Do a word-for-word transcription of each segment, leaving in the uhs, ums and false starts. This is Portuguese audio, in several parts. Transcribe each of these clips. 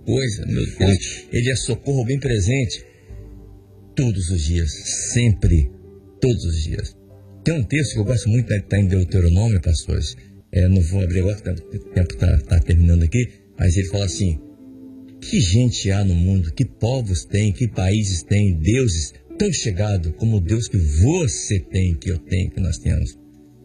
coisa, meu Deus. Ele é socorro bem presente todos os dias, sempre, todos os dias. Tem um texto que eu gosto muito, né, que está em Deuteronômio, pastores. É, não vou abrir agora, porque o tempo está tá terminando aqui, mas ele fala assim: que gente há no mundo, que povos tem, que países tem, deuses tão chegados como o Deus que você tem, que eu tenho, que nós temos,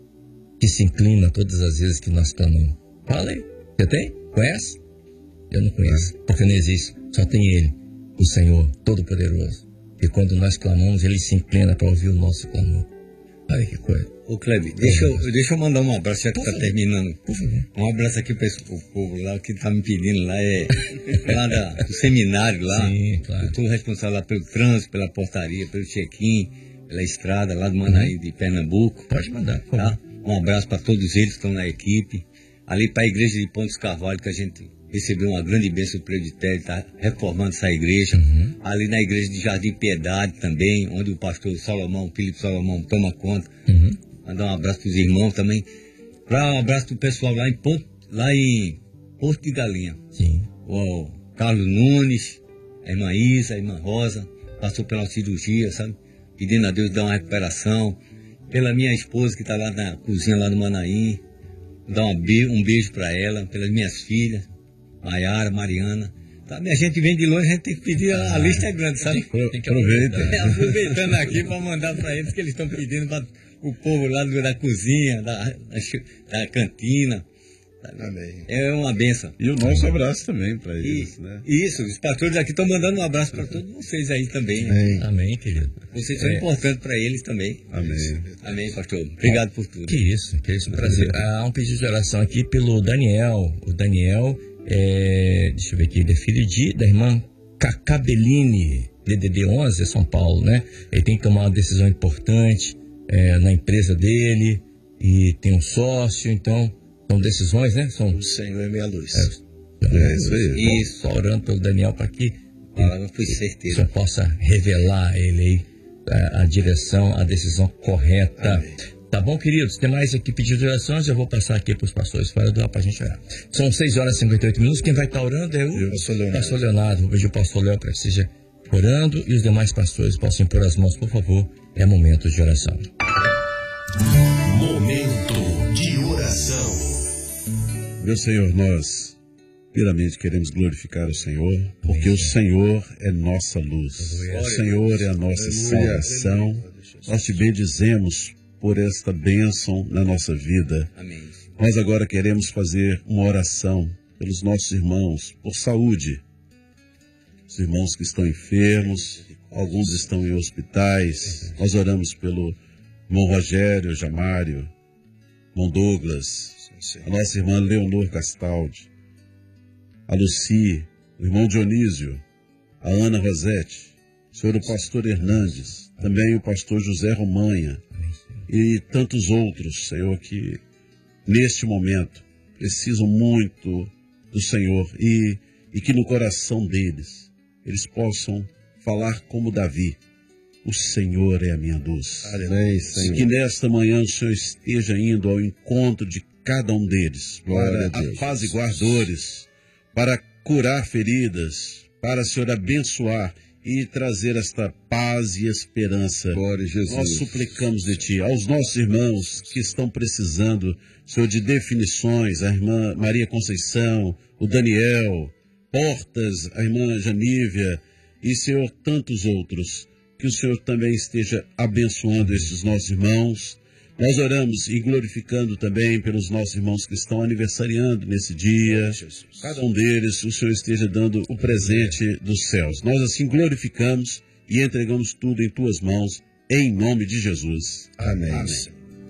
que se inclina todas as vezes que nós clamamos. Fala aí, você tem? Conhece? Eu não conheço, porque não existe, só tem Ele, o Senhor Todo-Poderoso. E quando nós clamamos, Ele se inclina para ouvir o nosso clamor. Olha que coisa. Ô Cleber, deixa eu, deixa eu mandar um abraço, já que está terminando. Por favor. Um abraço aqui para o povo lá, que está me pedindo lá, é lá da, do seminário lá. Sim, claro. Eu estou responsável lá pelo trânsito, pela portaria, pelo check-in, pela estrada lá do Manaí, uhum. de Pernambuco. Pode mandar, por tá? favor. Um abraço para todos eles que estão na equipe. Ali para a igreja de Pontes Carvalho, que a gente recebeu uma grande bênção do presbitério, está reformando essa igreja. Uhum. Ali na igreja de Jardim Piedade também, onde o pastor Salomão, Filipe Salomão, toma conta. Uhum. Mandar um abraço para os irmãos também. Para um abraço para o pessoal lá em, Ponto, lá em Porto de Galinha. Sim. O Carlos Nunes, a irmã Isa, a irmã Rosa, passou pela cirurgia, sabe? Pedindo a Deus dar uma recuperação. Pela minha esposa que está lá na cozinha lá no Manaí. Dar um beijo, um beijo para ela. Pelas minhas filhas, Maiara, Mariana. Tá? A gente vem de longe, a gente tem que pedir, a, a lista é grande, sabe? Tem, tem que aproveitar. É, aproveitando aqui para mandar para eles que eles estão pedindo para o povo lá do, da cozinha, da, da, da cantina. Amém. É uma benção. E o nosso abraço também para eles, e, né? Isso, os pastores aqui estão mandando um abraço para todos vocês aí também. Amém, Amém, querido. Vocês são é. importantes para eles também. Amém. Amém, pastor. Obrigado por tudo. Que isso, que isso, prazer. Há um pedido de oração aqui pelo Daniel. O Daniel, é, deixa eu ver aqui, ele é filho de, da irmã Cacabellini, D D D onze, é São Paulo, né? Ele tem que tomar uma decisão importante é, na empresa dele e tem um sócio, então são decisões, né? São, o Senhor é minha luz. É, é isso aí. Isso. Bom, orando pelo Daniel para que ah, foi certeza. o Senhor possa revelar a ele aí a, a direção, a decisão correta. Amém. Tá bom, queridos? Tem mais aqui pedido de orações, eu vou passar aqui para os pastores fora do ar para a gente orar. São seis horas e cinquenta e oito minutos, quem vai estar orando é o eu, pastor Leonardo. pastor Leonardo. Vou pedir o pastor Léo para que esteja orando e os demais pastores possam impor as mãos, por favor. É momento de oração. Momento de oração. Meu Senhor, nós primeiramente queremos glorificar o Senhor, porque o Senhor é nossa luz, o Senhor é a nossa salvação. Nós te bendizemos por esta bênção na nossa vida. Amém. Nós agora queremos fazer uma oração pelos nossos irmãos, por saúde. Os irmãos que estão enfermos, alguns estão em hospitais. Nós oramos pelo irmão Rogério Jamário, irmão Douglas, a nossa irmã Leonor Castaldi, a Luci, o irmão Dionísio, a Ana Rosete, o senhor o pastor Hernandes, também o pastor José Romanha e tantos outros, Senhor, que neste momento precisam muito do Senhor e, e que no coração deles eles possam falar como Davi: o Senhor é a minha luz. Amém, Senhor. E que nesta manhã o Senhor esteja indo ao encontro de cada um deles, para apaziguar dores, para curar feridas, para, Senhor, abençoar e trazer esta paz e esperança. Glória a Jesus. Nós suplicamos de Ti, aos nossos irmãos que estão precisando, Senhor, de definições, a irmã Maria Conceição, o Daniel, Portas, a irmã Janívia e, Senhor, tantos outros, que o Senhor também esteja abençoando esses nossos irmãos. Nós oramos e glorificando também pelos nossos irmãos que estão aniversariando nesse dia. Cada um deles, o Senhor esteja dando o presente dos céus. Nós assim glorificamos e entregamos tudo em Tuas mãos, em nome de Jesus. Amém. Amém.